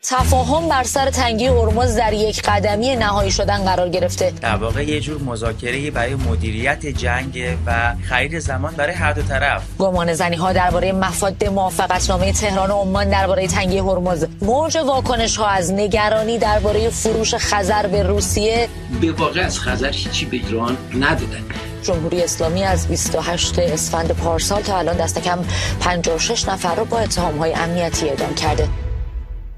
تفاهم بر سر تنگی هرمز در یک قدمی نهایی شدن قرار گرفته. در واقع یه جور مذاکره برای مدیریت جنگ و خرید زمان برای هر دو طرف. گمانه‌زنی‌ها درباره مفاد موافقتنامه تهران و عمان درباره تنگی هرمز، موج واکنش‌ها از نگرانی درباره فروش خزر به روسیه. به واقع از خزر هیچی به ایران ندادن. جمهوری اسلامی از 28 اسفند پارسال تا الان دست کم 56 نفر را با اتهام‌های امنیتی اعدام کرده.